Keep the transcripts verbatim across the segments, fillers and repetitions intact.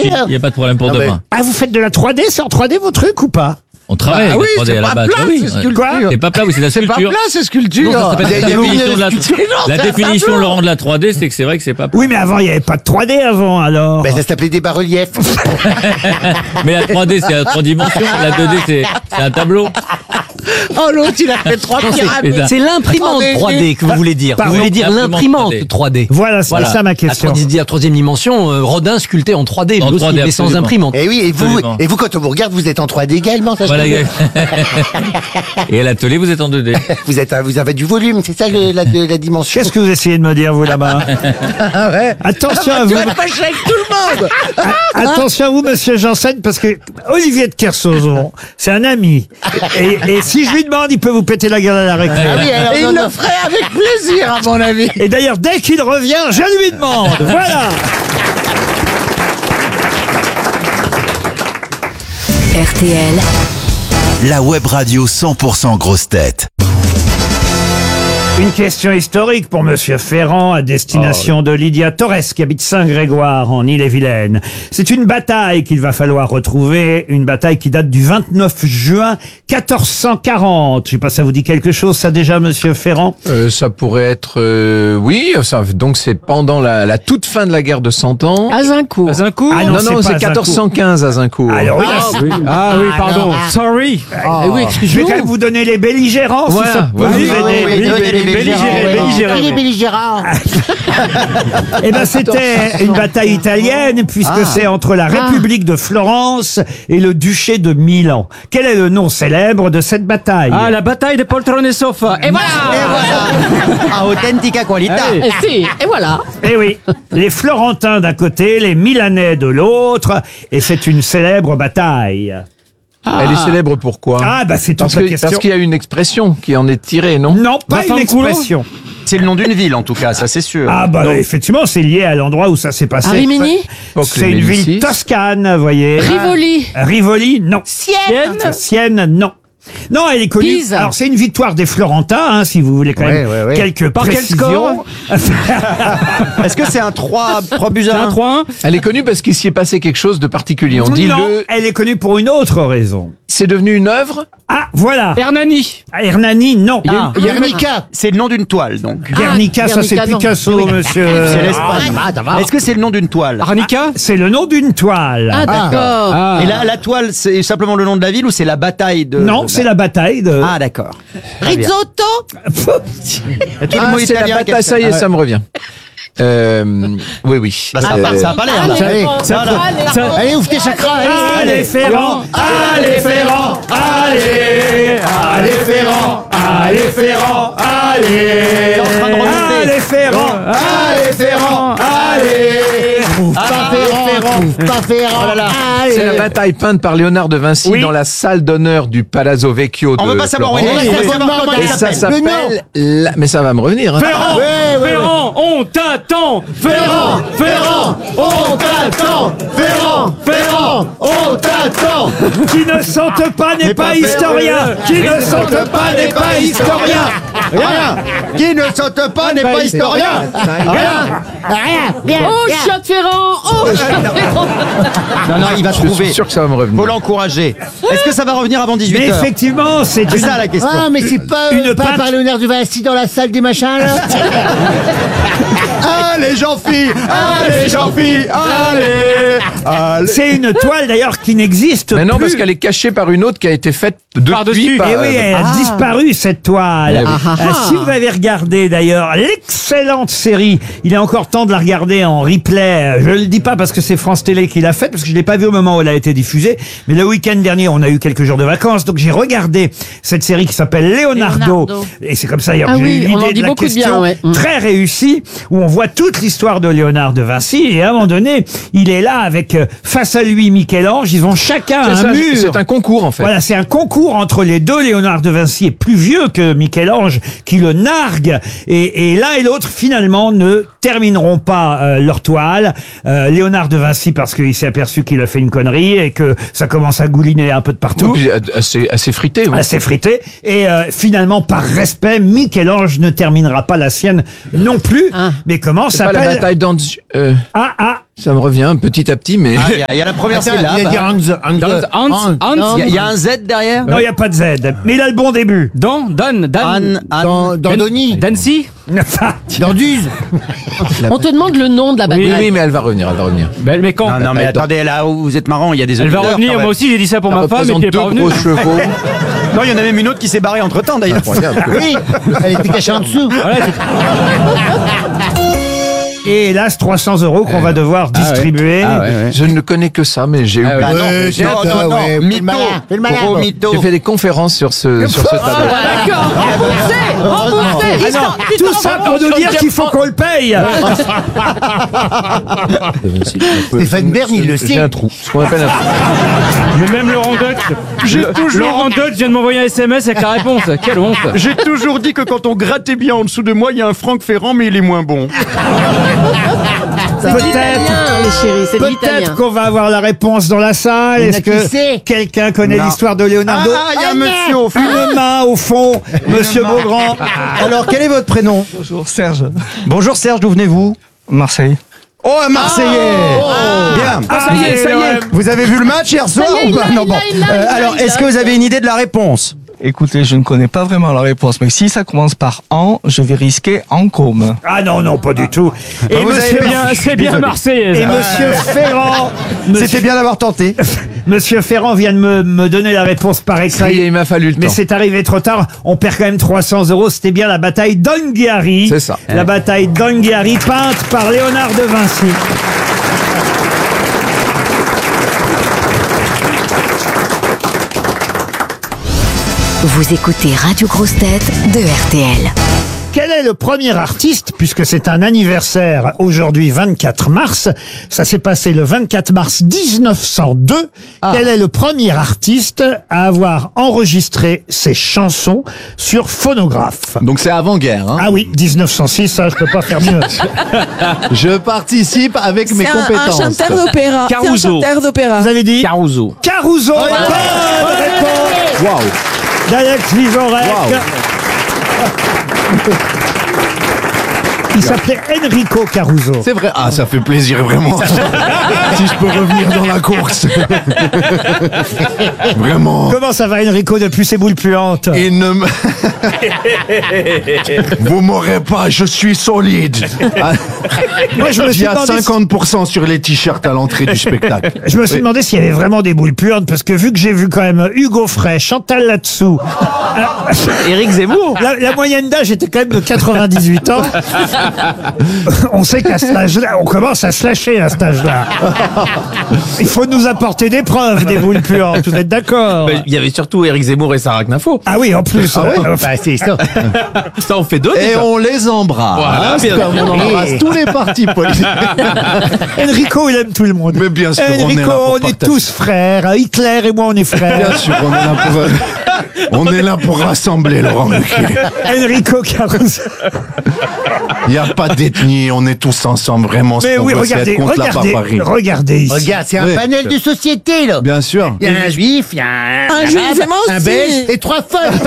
Il n'y a pas de problème pour Non, mais- demain. Ah, vous faites de la trois D, c'est en trois D vos trucs ou pas? On travaille Ah avec oui, la trois D c'est à la pas base. plat, oui. c'est sculpture. C'est pas plat, oui, c'est la C'est pas sculpture. plat, c'est sculpture. Non, ça s'appelle Il y a- la il y a- définition de la, Non, la c'est un définition, tableau. Laurent, de la trois D, c'est que c'est vrai que c'est pas plat. Oui, mais avant, il n'y avait pas de trois D avant, alors. Ben, ça s'appelait des bas-reliefs. Mais la trois D, c'est à trois dimensions. La deux D, c'est c'est un tableau. Oh, l'autre, il a fait trois pyramides. C'est l'imprimante Attendez, trois D que vous voulez dire. Pardon, vous voulez dire l'imprimante l'imprimante trois D. Voilà, c'est ça ma question. La troisième, troisième dimension, euh, Rodin sculpté en trois D, En lui trois aussi, D, mais sans absolument. imprimante. Et oui, et vous, Absolument. et vous, quand on vous regarde, vous êtes en trois D également, ça je Voilà. sais. Et à l'atelier, vous êtes en deux D. Vous êtes, vous avez du volume, c'est ça le- la, la dimension. Qu'est-ce que vous essayez de me dire, vous, là-bas? Ah ouais. Attention à Tu vous. vas te fâcher avec tout le monde. Attention à vous, monsieur Janssen, parce que Olivier de Kersauzon, c'est un ami. Et, et si je lui demande, il peut vous péter la gueule à la récré. Ah oui, alors, et il le ferait avec plaisir, à mon avis. Et d'ailleurs, dès qu'il revient, je lui demande. Voilà. R T L, La web radio cent pour cent grosse tête. Une question historique pour Monsieur Ferrand à destination de Lydia Torres qui habite Saint-Grégoire en Ille-et-Vilaine. C'est une bataille qu'il va falloir retrouver, une bataille qui date du vingt-neuf juin quatorze cent quarante. Je sais pas, ça vous dit quelque chose ça déjà, Monsieur Ferrand? Euh, ça pourrait être, euh, oui, ça, donc c'est pendant la, la toute fin de la guerre de Cent Ans. Azincourt. Azincourt Ah non, non, c'est non, pas c'est Azincourt. quatorze cent quinze Azincourt. Alors oui, là, c'est- Ah oui, pardon. Sorry. Eh oui, je vais excusez-moi. quand même vous donner les belligérants Voilà, si ça peut voilà. vous Oui, aider. oui, oui, Belligéré, oui, belligéré, oui, belligéré. Il est belligérant. Eh ben, c'était une bataille italienne, puisque Ah. c'est entre la République de Florence et le duché de Milan. Quel est le nom célèbre de cette bataille? Ah, la bataille de Poltrone Sofa. Et voilà. A authentica qualità. Et si, et voilà. Eh oui, les Florentins d'un côté, les Milanais de l'autre, et c'est une célèbre bataille. Elle est célèbre pourquoi Ah, bah c'est toute Parce la que- question. parce qu'il y a une expression qui en est tirée, non Non, pas une Vaffanculo. expression. C'est le nom d'une ville, en tout cas, ça c'est sûr. Ah bah effectivement, c'est lié à l'endroit où ça s'est passé. À Rimini C'est une ville Médicis. toscane, vous voyez. Rivoli. Rivoli, non. Sienne. Sienne, non. Non, elle est connue. Pise. Alors c'est une victoire des Florentins, hein, si vous voulez quand Ouais, même ouais, ouais. quelques Par quel précisions. Est-ce que c'est un trois, trois buts à un trois. Elle est connue parce qu'il s'y est passé quelque chose de particulier. On dit non, le. elle est connue pour une autre raison. C'est devenu une œuvre. Ah, voilà. Hernani. Hernani, non. Ah. Guernica. C'est le nom d'une toile, donc. Guernica, ça c'est Guernica, non. Picasso, monsieur. C'est l'Espagne. Est-ce que c'est le nom d'une toile? Arnica. C'est le nom d'une toile. Ah, d'accord. Et la, la toile, c'est simplement le nom de la ville ou c'est la bataille de... non, de- c'est la bataille de... Ah, d'accord. Très bien. Risotto. Tous les Ah, mots c'est la italiens, bataille. qu'est-ce Ça y est, que- ça me revient. Euh, oui, oui. Bah, ça, a Euh, pas, ça a pas l'air, là. Allez, Voilà. allez, ouvre tes chakras. Allez, Allez Ferrand, allez Ferrand, allez, allez Ferrand, allez Ferrand, allez, en train de remonter. allez Ferrand, allez Ferrand, allez. Pas Ferrand, pas Ferrand. Oh là là. C'est la Allez. bataille peinte par Léonard de Vinci Oui. dans la salle d'honneur du Palazzo Vecchio de On veut pas savoir où il Florence. est. Oui, On veut oui. savoir comment Et il Et ça s'appelle. Le nom. s'appelle... la- Mais ça va me revenir. Hein. Ferrand, Ouais, ouais, ouais. Ferrand, on t'attend, Ferrand, Ferrand, on t'attend, Ferrand, Ferrand, on t'attend. Qui ne sente pas n'est pas historien, qui ne sente pas n'est pas historien. Rien. Qui ne saute pas n'est pas historien. Rien. Rien. Bien. Oh, chien de Ferrand. Oh, chien de Ferrand. Non, non, il va Je suis trouver. sûr que ça va me revenir. Faut l'encourager. Est-ce que ça va revenir avant Mais dix-huit heures? effectivement, c'est C'est une... ça la question. Ah, mais c'est pas, Une pas pâte. par Léonard de Vinci dans la salle des machins, là. Allez, Jean-Phi. Allez, Jean-Phi. Allez. Allez. C'est une toile d'ailleurs qui n'existe Mais non, plus. parce qu'elle est cachée par une autre qui a été faite depuis Par-dessus. par... Eh oui, elle a disparu cette toile. Eh oui. Euh, si vous avez regardé d'ailleurs l'excellente série, il est encore temps de la regarder en replay. Je le dis pas parce que c'est France Télé qui l'a faite, parce que je l'ai pas vu au moment où elle a été diffusée. Mais le week-end dernier, on a eu quelques jours de vacances, donc j'ai regardé cette série qui s'appelle Leonardo. Leonardo. Et c'est comme ça d'ailleurs Ah que j'ai oui, eu on en l'idée dit de la beaucoup de bien, question ouais. Mm. très réussie, où on voit toute l'histoire de Léonard de Vinci. Et à un moment donné, il est là avec euh, face à lui Michel-Ange. Ils ont chacun C'est un ça, mur. c'est un concours en fait. Voilà, c'est un concours entre les deux. Léonard de Vinci est plus vieux que Michel-Ange, qui le nargue. Et, et l'un et l'autre, finalement, ne termineront pas euh, leur toile. Euh, Léonard de Vinci, parce qu'il s'est aperçu qu'il a fait une connerie et que ça commence à gouliner un peu de partout. Puis, euh, assez, assez frité. ouais. Assez frité. Et euh, finalement, par respect, Michel-Ange ne terminera pas la sienne non plus. Ah. Mais comment C'est pas la s'appelle bataille d'Anz... Euh, Ah, ah, Ça me revient petit à petit, mais... Il y, a- y a la première syllabe. Il a dit Hans. Hans. Hans, Hans, Il y, a- y a un Z derrière. Non, il n'y a pas de Z. Mais il a le bon début. Don, Don, Dan, Anne, Dans, dans Donny. Dancy. Dans Duze. On te demande le nom de la Oui, bataille. oui, mais elle va revenir, elle va revenir. Ben, mais quand Non, non, mais attendez, là où vous êtes marrant, il y a des Elle va auditeurs, revenir, quand moi même. aussi j'ai dit ça pour Ça ma femme et représente puis elle est deux pas revenue. gros chevaux. Non, il y en a même une autre qui s'est barrée entre temps d'ailleurs. Incroyable. Oui, elle était cachée en dessous. Voilà, Et hélas, trois cents euros qu'on va devoir distribuer. Ah ouais, ouais. Je ne connais que ça, mais j'ai Ah oublié. ouais. non, non, c'est non, ça, non, non, ouais. mytho. Fais le malin, fais le malin. Gros Bon. mytho. J'ai fait des conférences sur ce, sur ce Ah, tableau. d'accord. Remboursé, remboursé. Ah non, tout ça pour nous dire qu'il faut qu'on le paye. Stéphane Bern, il le J'ai sait. un trou. Ce qu'on appelle un trou. Mais même Laurent Deutsch, J'ai Le- toujours- Laurent Deutsch vient de m'envoyer un S M S avec la réponse. Quelle honte. J'ai toujours dit que quand on grattait bien en dessous de moi, il y a un Franck Ferrand, mais il est moins bon. C'est Peut-être. l'italien, les chéris, c'est Peut-être l'italien. qu'on va avoir la réponse dans la salle. Il y en Est-ce a qui que sait. quelqu'un connaît Non. l'histoire de Leonardo Ah, il y a un monsieur au fond. Une main au fond, Monsieur Beaugrand. Alors, quel est votre prénom? Bonjour Serge. Bonjour Serge, d'où venez-vous? Marseille. Oh, un Marseillais. Bien. Ah, ça y est, ça y est. Vous avez vu le match hier soir y est, ou pas? il l'a, Non, il bon. l'a, il l'a, Euh, il l'a, alors, il l'a. est-ce que vous avez une idée de la réponse? Écoutez, je ne connais pas vraiment la réponse, mais si ça commence par en, je vais risquer en com. Ah non, non, pas du tout. Et vous Monsieur, avez- C'est bien, c'est bien Marseillais. et ça. Monsieur Ferrand, C'était bien d'avoir tenté. Monsieur Ferrand vient de me, me donner la réponse par Ça y est, écrit. il m'a fallu le Mais temps. c'est arrivé trop tard. On perd quand même trois cents euros. C'était bien la bataille d'Anghiari. C'est ça. La bataille d'Anghiari, peinte par Léonard de Vinci. Vous écoutez Radio Grosse Tête de R T L. Quel est le premier artiste, puisque c'est un anniversaire aujourd'hui vingt-quatre mars, ça s'est passé le vingt-quatre mars mille neuf cent deux, quel est le premier artiste à avoir enregistré ses chansons sur phonographe? Donc c'est avant-guerre. Hein. Ah oui, mille neuf cent six, ça je peux pas faire mieux. Je participe avec mes C'est un, un compétences. chanteur d'opéra. C'est un Caruso. chanteur d'opéra. Vous avez dit Caruso. Caruso. Bonne réponse Waouh. d'Alex Vizorek. Waouh. Il s'appelait Enrico Caruso. C'est vrai. Ah, ça fait plaisir vraiment. Si je peux revenir dans la course. Vraiment. Comment ça va Enrico depuis ses boules puantes? Et ne me... Vous m'aurez pas, je suis solide. Ah, Moi, je me il suis y a demandé si- cinquante pour cent sur les t-shirts à l'entrée du spectacle. Je me suis Oui. demandé s'il y avait vraiment des boules puantes, parce que vu que j'ai vu quand même Hugo Frey, Chantal là-dessous, Éric Zemmour. la, la moyenne d'âge était quand même de quatre-vingt-dix-huit ans. On sait qu'à cet âge-là, on commence à se lâcher à cet âge-là. Il faut nous apporter des preuves des boules puantes, vous êtes d'accord? Il y avait surtout Éric Zemmour et Sarah Knafo. Ah oui, en plus. Ah oui euh, enfin, c'est ça. Ça en fait deux. Et déjà. on les embrasse. Voilà, bien comme on embrasse tous les partis politiques. Enrico, il aime tout le monde. Mais bien sûr, on est Enrico, là pour on est partager. tous frères. Hitler et moi, on est frères. Bien sûr, on est là pour, on est là pour rassembler, Laurent Ruquier. Enrico Caruso. Il n'y a pas d'ethnie, on est tous ensemble, vraiment. Ce Mais qu'on oui, veut, c'est regardez, être contre regardez, la barbarie. regardez ici. Regarde, c'est un Oui. panel de société, là. Bien sûr. Il y a un juif, il y a un, Un juif, arabe, moi un aussi. belge et trois folles.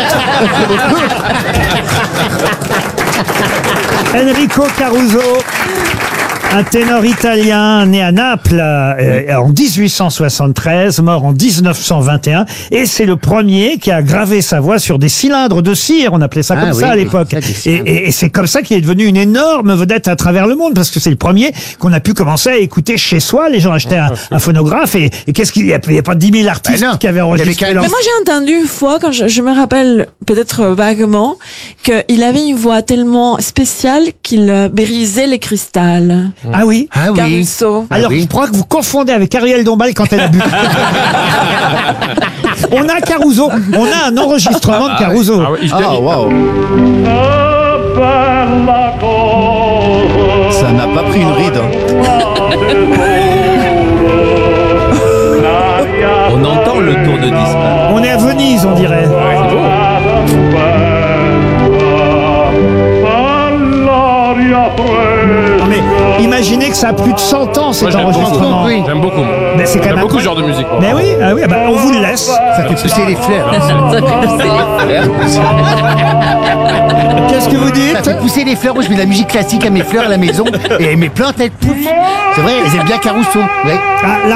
Enrico Caruso, un ténor italien né à Naples euh, en dix-huit cent soixante-treize, mort en mille neuf cent vingt et un, et c'est le premier qui a gravé sa voix sur des cylindres de cire, on appelait ça Ah comme oui, ça à oui, l'époque. ça, des Et, cylindres. et- et c'est comme ça qu'il est devenu une énorme vedette à travers le monde, parce que c'est le premier qu'on a pu commencer à écouter chez soi. Les gens achetaient un, un phonographe, et, et qu'est-ce qu'il y a? Il n'y a pas dix mille artistes Ben non, qui avaient il y avait enregistré qu'un- leur... Mais moi j'ai entendu une fois, quand je, je me rappelle peut-être vaguement, qu'il avait une voix tellement spéciale qu'il euh, brisait les cristals. Ah oui? Ah oui. Caruso. Alors, oui. je crois que vous confondez avec Ariel Dombal quand elle a bu. On a Caruso, on a un enregistrement de Caruso. Ah, waouh. Ça n'a pas pris une ride. hein. On entend le tourne-disque. On est à Venise, on dirait. Non, mais imaginez que ça a plus de cent ans cet Moi, j'aime beaucoup. enregistrement. Oui. J'aime beaucoup. moi. Mais c'est quand J'aime même beaucoup ce genre de musique. moi. Mais oui, ah oui, ah bah, on vous le laisse. Ça fait pousser les fleurs. Qu'est-ce que vous Ça dites? fait pousser les fleurs. Moi, je mets de la musique classique à mes fleurs à la maison et mes plantes elles poussent. C'est vrai, elles aiment bien Caruso. Ouais. Ah, là,